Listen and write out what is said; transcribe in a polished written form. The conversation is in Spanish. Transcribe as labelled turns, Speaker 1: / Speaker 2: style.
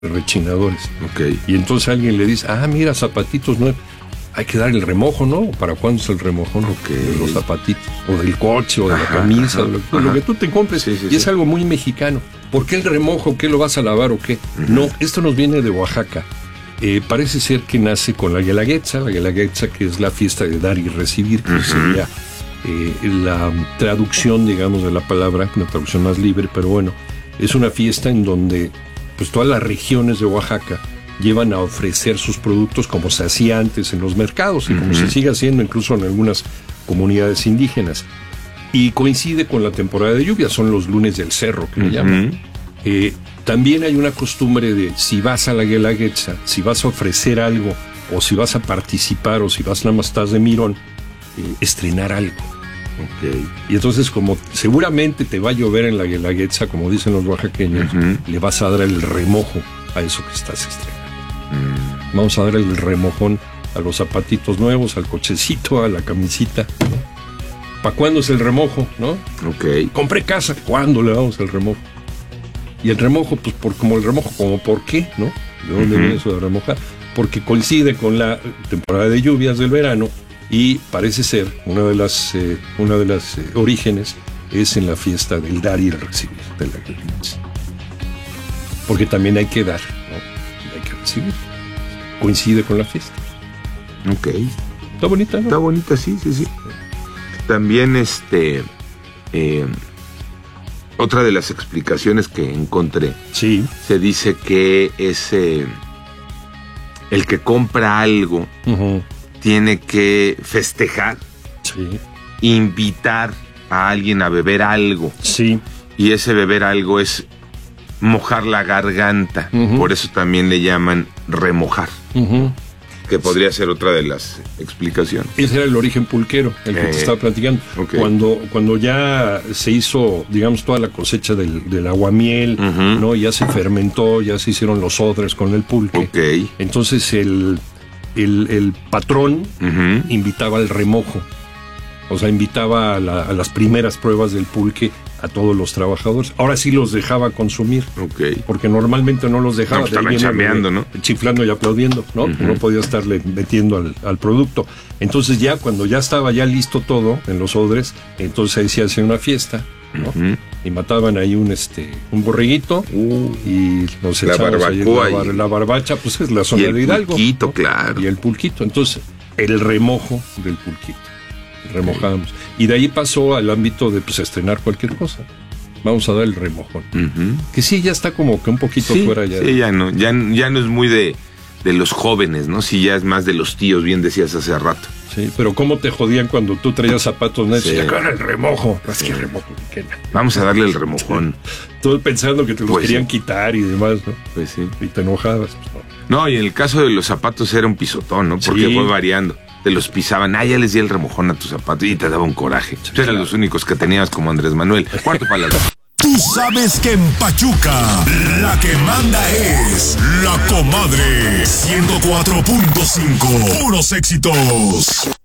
Speaker 1: rechinadores.
Speaker 2: Ok.
Speaker 1: Y entonces alguien le dice, mira, zapatitos nuevos. Hay que dar el remojo, ¿no? ¿Para cuándo es el remojón? De los zapatitos, o del coche, o de la camisa, lo que tú te compres. Y es algo muy mexicano. ¿Por qué el remojo? ¿Qué lo vas a lavar o qué? No, esto nos viene de Oaxaca. Parece ser que nace con la Guelaguetza, que es la fiesta de dar y recibir, que sería la traducción, digamos, de la palabra, una traducción más libre, pero bueno, es una fiesta en donde pues todas las regiones de Oaxaca llevan a ofrecer sus productos como se hacía antes en los mercados y como se sigue haciendo incluso en algunas comunidades indígenas. Y coincide con la temporada de lluvia, son los lunes del cerro que le llaman. También hay una costumbre de, si vas a la Guelaguetza, si vas a ofrecer algo, o si vas a participar, o si vas nada más estás de mirón, estrenar algo. Y entonces, como seguramente te va a llover en la Guelaguetza, como dicen los oaxaqueños, le vas a dar el remojo a eso que estás estrenando. Vamos a dar el remojón a los zapatitos nuevos, al cochecito, a la camisita, ¿no? ¿Para cuándo es el remojo, no? Compré casa, ¿cuándo le damos el remojo? Y el remojo, pues como el remojo, como ¿por qué, no? ¿De dónde viene eso de remojar? Porque coincide con la temporada de lluvias del verano y parece ser una de las orígenes es en la fiesta del dar y el recibir de la Guelaguetza. Porque también hay que dar, ¿no? Hay que recibir. Coincide con la fiesta. Está bonita, ¿no?
Speaker 2: Está bonita, sí. También otra de las explicaciones que encontré, se dice que es el que compra algo tiene que festejar, invitar a alguien a beber algo, y ese beber algo es mojar la garganta, por eso también le llaman remojar, que podría ser otra de las explicaciones.
Speaker 1: Ese era el origen pulquero, el que te estaba platicando. Cuando ya se hizo, digamos, toda la cosecha del aguamiel, ¿no? Ya se fermentó, ya se hicieron los odres con el pulque. Entonces el patrón invitaba al remojo. O sea, invitaba a las primeras pruebas del pulque a todos los trabajadores. Ahora sí los dejaba consumir. Porque normalmente no los dejaba.
Speaker 2: Estaban chameando, ¿no?
Speaker 1: Chiflando y aplaudiendo, ¿no? No podía estarle metiendo al producto. Entonces ya, cuando ya estaba ya listo todo en los odres, entonces ahí se hacía una fiesta, ¿no? Y mataban ahí un borreguito y los echaban ahí en la barbacha, pues es la zona de Hidalgo.
Speaker 2: Y el pulquito, ¿no? Claro.
Speaker 1: Y el pulquito. Entonces, el remojo del pulquito. Remojamos. Y de ahí pasó al ámbito de estrenar cualquier cosa. Vamos a dar el remojón. Que sí, ya está como que un poquito fuera ya.
Speaker 2: Sí, ya no es muy de los jóvenes, ¿no? Sí, ya es más de los tíos, bien decías hace rato.
Speaker 1: Sí, pero cómo te jodían cuando tú traías zapatos, ¿no? Sí. Acá el remojo.
Speaker 2: Es que remojo. Vamos a darle el remojón.
Speaker 1: Todo pensando que te los querían quitar y demás, ¿no?
Speaker 2: Pues sí.
Speaker 1: Y te enojabas.
Speaker 2: No, y en el caso de los zapatos era un pisotón, ¿no? Porque fue variando. Te los pisaban, ya les di el remojón a tus zapatos y te daba un coraje. Eran los únicos que tenías como Andrés Manuel. Cuarto palabra.
Speaker 3: Tú sabes que en Pachuca la que manda es La Comadre 104.5. Puros éxitos.